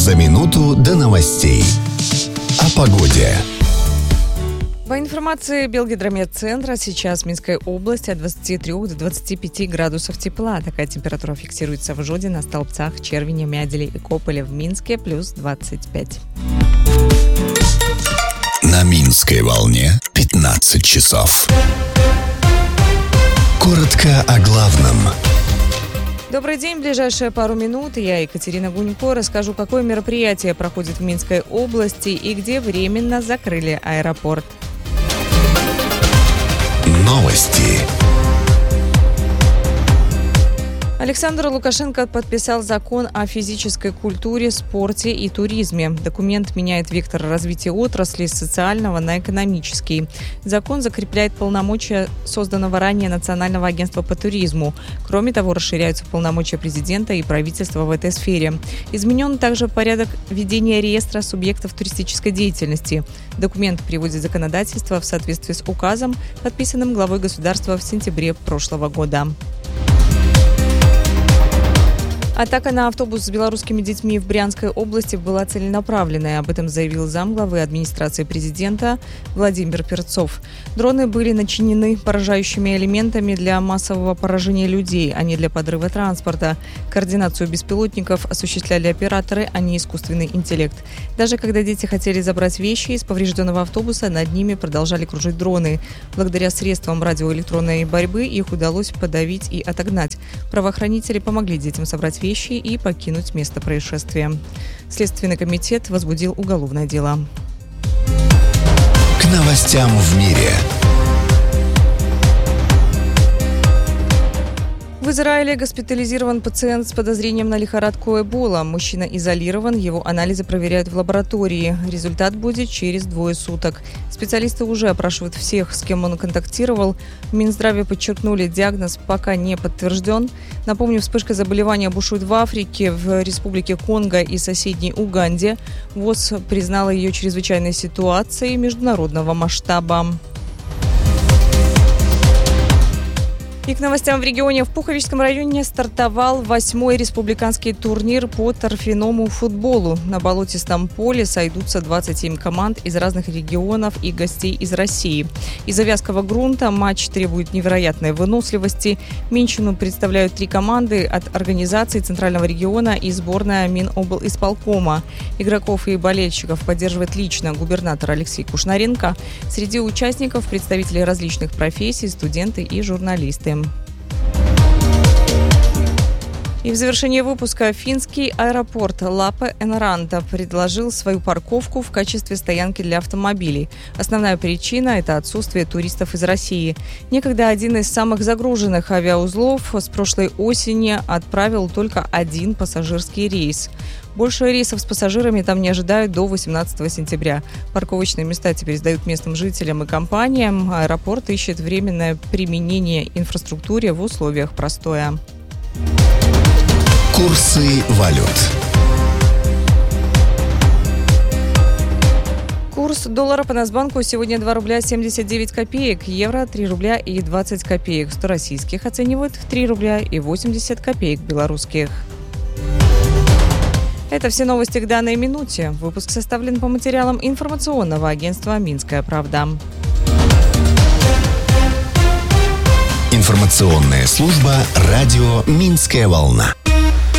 За минуту до новостей. О погоде. По информации Белгидрометцентра, сейчас в Минской области от 23 до 25 градусов тепла. Такая температура фиксируется в Жодино, Столбцах, Червине, Мяделе и Кополе. В Минске плюс 25. На Минской волне 15 часов. Коротко о главном. Добрый день. В ближайшие пару минут я, Екатерина Гунько, расскажу, какое мероприятие проходит в Минской области и где временно закрыли аэропорт. Новости. Александр Лукашенко подписал закон о физической культуре, спорте и туризме. Документ меняет вектор развития отрасли с социального на экономический. Закон закрепляет полномочия созданного ранее Национального агентства по туризму. Кроме того, расширяются полномочия президента и правительства в этой сфере. Изменен также порядок ведения реестра субъектов туристической деятельности. Документ приводит законодательство в соответствии с указом, подписанным главой государства в сентябре прошлого года. Атака на автобус с белорусскими детьми в Брянской области была целенаправленная. Об этом заявил замглавы администрации президента Владимир Перцов. Дроны были начинены поражающими элементами для массового поражения людей, а не для подрыва транспорта. Координацию беспилотников осуществляли операторы, а не искусственный интеллект. Даже когда дети хотели забрать вещи из поврежденного автобуса, над ними продолжали кружить дроны. Благодаря средствам радиоэлектронной борьбы их удалось подавить и отогнать. Правоохранители помогли детям собрать вещи и покинуть место происшествия. Следственный комитет возбудил уголовное дело. К новостям в мире. В Израиле госпитализирован пациент с подозрением на лихорадку Эбола. Мужчина изолирован, его анализы проверяют в лаборатории. Результат будет через 2 суток. Специалисты уже опрашивают всех, с кем он контактировал. В Минздраве подчеркнули, диагноз пока не подтвержден. Напомню, вспышка заболевания бушует в Африке, в Республике Конго и соседней Уганде. ВОЗ признала ее чрезвычайной ситуацией международного масштаба. И к новостям в регионе. В Пуховичском районе стартовал 8-й республиканский турнир по торфяному футболу. На болотистом поле сойдутся 27 команд из разных регионов и гостей из России. Из-за вязкого грунта матч требует невероятной выносливости. Минщину представляют 3 команды от организаций Центрального региона и сборная Миноблисполкома. Игроков и болельщиков поддерживает лично губернатор Алексей Кушнаренко. Среди участников представители различных профессий, студенты и журналисты. И в завершение выпуска финский аэропорт Лаппе-Энранта предложил свою парковку в качестве стоянки для автомобилей. Основная причина – это отсутствие туристов из России. Некогда один из самых загруженных авиаузлов с прошлой осени отправил только 1 пассажирский рейс. Больше рейсов с пассажирами там не ожидают до 18 сентября. Парковочные места теперь сдают местным жителям и компаниям. Аэропорт ищет временное применение инфраструктуре в условиях простоя. Курсы валют. Курс доллара по Нацбанку сегодня 2 рубля 79 копеек, евро 3 рубля и 20 копеек, 100 российских оценивают в 3 рубля и 80 копеек белорусских. Это все новости к данной минуте. Выпуск составлен по материалам информационного агентства «Минская правда». Информационная служба радио «Минская волна».